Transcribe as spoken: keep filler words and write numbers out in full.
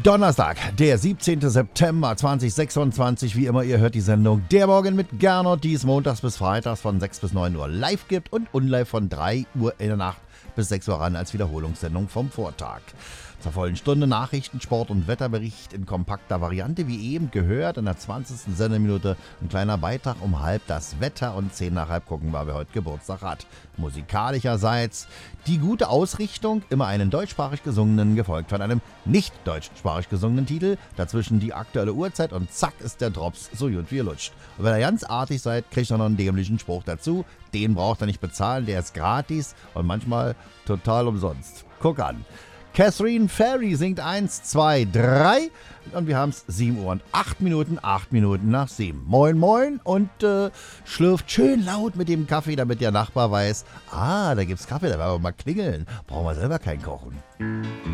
Donnerstag, der siebzehnten September zweitausendsechsundzwanzig. Wie immer, ihr hört die Sendung Der Morgen mit Gernot, die es montags bis freitags von sechs bis neun Uhr live gibt und unlive von drei Uhr in der Nacht bis sechs Uhr ran als Wiederholungssendung vom Vortag. Zur vollen Stunde Nachrichten, Sport und Wetterbericht in kompakter Variante, wie eben gehört. In der zwanzigsten Sendeminute ein kleiner Beitrag um halb das Wetter und zehn nach halb gucken wir, wer heute Geburtstag hat. Musikalischerseits die gute Ausrichtung, immer einen deutschsprachig gesungenen, gefolgt von einem nicht deutschsprachig gesungenen Titel. Dazwischen die aktuelle Uhrzeit und zack ist der Drops so gut wie ihr lutscht. Und wenn ihr ganz artig seid, kriegt ihr noch einen dämlichen Spruch dazu. Den braucht ihr nicht bezahlen, der ist gratis und manchmal total umsonst. Guck an. Catherine Ferry singt eins, zwei, drei und wir haben es sieben Uhr und acht Minuten, acht Minuten nach sieben. Moin, moin und äh, schlürft schön laut mit dem Kaffee, damit der Nachbar weiß, ah, da gibt's Kaffee, da werden wir mal klingeln. Brauchen wir selber keinen kochen.